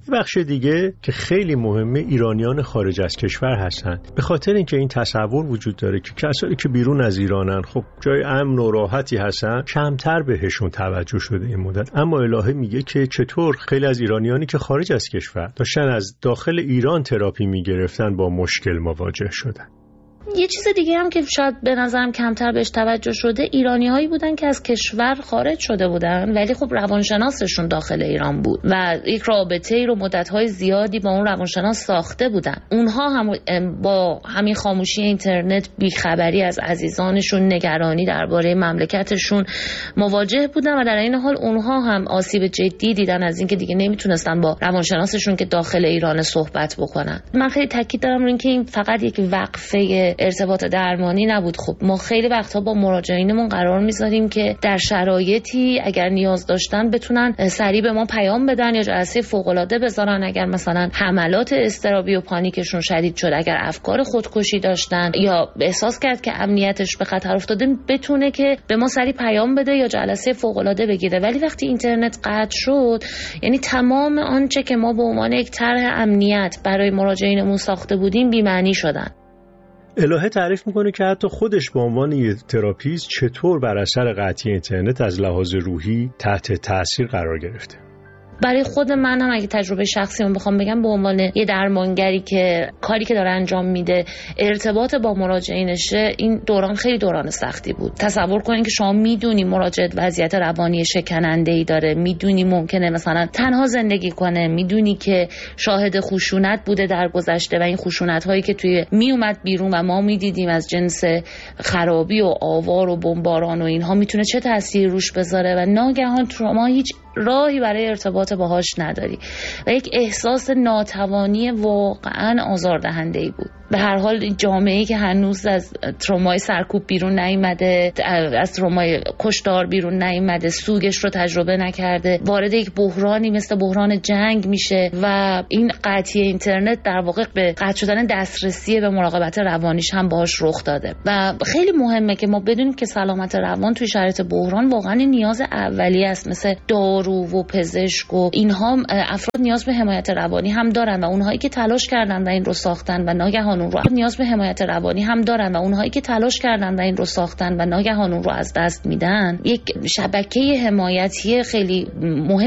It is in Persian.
بخش دیگه که خیلی مهمه ایرانیان خارج از کشور هستن، به خاطر اینکه این تصور وجود داره که کسایی که بیرون از ایرانن خب جای امن و راحتی هستن، کمتر بهشون توجه شده این مدت. اما الهه میگه که چطور خیلی از ایرانیانی که خارج از کشور داشتن از داخل ایران تراپی میگرفتن با مشکل مواجه شدن. یه چیز دیگه هم که شاید به نظرم کمتر بهش توجه شده، ایرانی‌هایی بودن که از کشور خارج شده بودن ولی خب روانشناسشون داخل ایران بود و یک رابطه‌ای رو مدت‌های زیادی با اون روانشناس ساخته بودن. اونها هم با همین خاموشی اینترنت، بیخبری از عزیزانشون، نگرانی درباره مملکتشون مواجه بودن و در این حال اونها هم آسیب جدی دیدن از اینکه دیگه نمیتونستن با روانشناسشون که داخل ایران صحبت بکنن. من خیلی تاکید دارم روی اینکه این فقط یک وقفه ارتباط درمانی نبود. خب ما خیلی وقتها با مراجعینمون قرار میذاریم که در شرایطی اگر نیاز داشتن بتونن سریع به ما پیام بدن یا جلسه فوق‌العاده بذارن. اگر مثلا حملات اضطرابی و پانیکشون شدید شد، اگر افکار خودکشی داشتن یا احساس کرد که امنیتش به خطر افتاده، بتونه که به ما سریع پیام بده یا جلسه فوق‌العاده بگیره. ولی وقتی اینترنت قطع شد، یعنی تمام آنچه که ما به عنوان یک طرح امنیت برای مراجعینمون ساخته بودیم بی‌معنی شدن. الهه تعریف میکنه که حتی خودش به عنوان یه تراپیست چطور بر اثر قطعی اینترنت از لحاظ روحی تحت تاثیر قرار گرفته. برای خود من هم اگه تجربه شخصی من بخوام بگم، به عنوان یه درمانگری که کاری که داره انجام میده ارتباط با مراجعینشه، این دوران خیلی دوران سختی بود. تصور کنین که شما میدونی مراجع وضعیت روانی شکننده‌ای داره، میدونی ممکنه مثلا تنها زندگی کنه، میدونی که شاهد خشونت بوده در گذشته و این خشونت‌هایی که توی میومد بیرون و ما میدیدیم از جنس خرابی و آوار و بمباران و اینها میتونه چه تأثیری روش بذاره و ناگهان شما هیچ راهی برای ارتباط باهاش نداری و یک احساس ناتوانی واقعا آزاردهنده‌ای بود. به هر حال جامعه‌ای که هنوز از ترومای سرکوب بیرون نیامده، از ترومای کشتار بیرون نیامده، سوگش رو تجربه نکرده، وارد یک بحرانی مثل بحران جنگ میشه و این قطعی اینترنت در واقع به قطع شدن دسترسی به مراقبت روانیش هم باهاش رخ داده. و خیلی مهمه که ما بدونیم که سلامت روان توی شرایط بحران واقعا نیاز اولیه است. مثل دارو و پزشک و اینها، افراد نیاز به حمایت روانی هم دارن و اونهایی که تلاش کردن و این رو ساختن و ناگهان اون رو نیاز به حمایت روانی هم دارن و اونهایی که تلاش کردن و این رو ساختن و ناگهان اون رو از دست میدن، یک شبکه حمایتی خیلی مهم